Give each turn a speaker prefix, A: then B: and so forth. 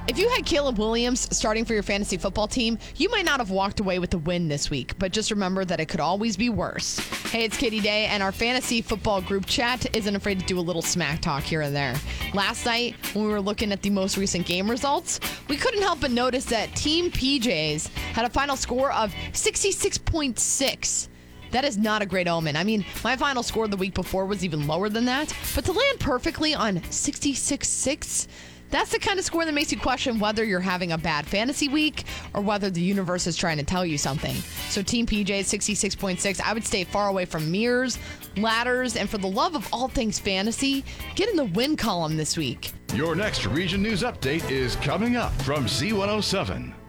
A: If you had Caleb Williams starting for your fantasy football team, you might not have walked away with a win this week, but just remember that it could always be worse. Hey, it's Katie Day, and our fantasy football group chat isn't afraid to do a little smack talk here and there. Last night, when we were looking at the most recent game results, we couldn't help but notice that Team PJs had a final score of 66.6. That is not a great omen. I mean, my final score the week before was even lower than that, but to land perfectly on 66.6, that's the kind of score that makes you question whether you're having a bad fantasy week or whether the universe is trying to tell you something. So Team PJ 66.6. I would stay far away from mirrors, ladders, and for the love of all things fantasy, get in the win column this week.
B: Your next Region News Update is coming up from Z107.